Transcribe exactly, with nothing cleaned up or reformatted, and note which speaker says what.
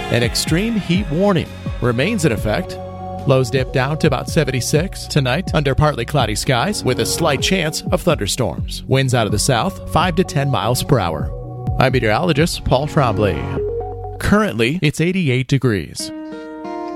Speaker 1: An extreme heat warning remains in effect. Lows dip down to about seventy-six tonight under partly cloudy skies with a slight chance of thunderstorms. Winds out of the south, five to ten miles per hour. I'm meteorologist Paul Trombley. Currently, it's eighty-eight degrees.